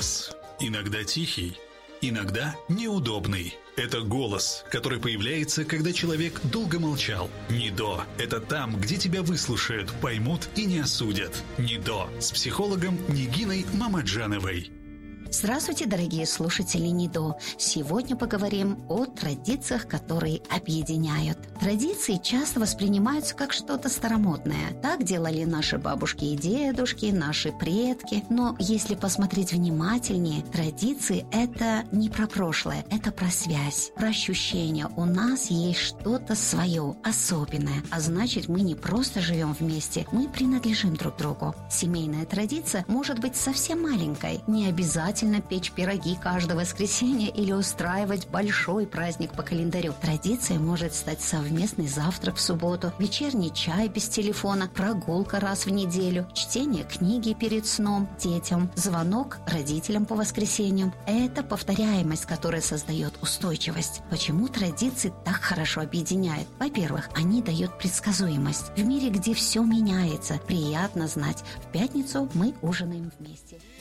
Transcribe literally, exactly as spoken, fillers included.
Голос. Иногда тихий, иногда неудобный. Это голос, который появляется, когда человек долго молчал. НИДО – это там, где тебя выслушают, поймут и не осудят. НИДО с психологом Нигиной Мамаджановой. Здравствуйте, дорогие слушатели НИДО! Сегодня поговорим о традициях, которые объединяют. Традиции часто воспринимаются как что-то старомодное. Так делали наши бабушки и дедушки, наши предки. Но если посмотреть внимательнее, традиции – это не про прошлое, это про связь, про ощущение. У нас есть что-то свое, особенное. А значит, мы не просто живем вместе, мы принадлежим друг другу. Семейная традиция может быть совсем маленькой, не обязательно печь пироги каждое воскресенье или устраивать большой праздник по календарю. Традицией может стать совместный завтрак в субботу, вечерний чай без телефона, прогулка раз в неделю, чтение книги перед сном детям, звонок родителям по воскресеньям. Это повторяемость, которая создает устойчивость. Почему традиции так хорошо объединяют? Во-первых, они дают предсказуемость. В мире, где все меняется, приятно знать, в пятницу мы ужинаем вместе.